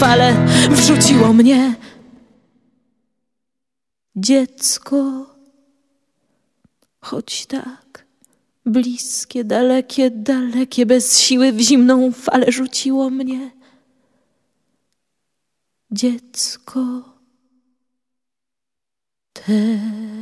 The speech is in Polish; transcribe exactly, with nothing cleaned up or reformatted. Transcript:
fale wrzuciło mnie. Dziecko, choć tak bliskie, dalekie, dalekie, bez siły w zimną falę rzuciło mnie. Dziecko, te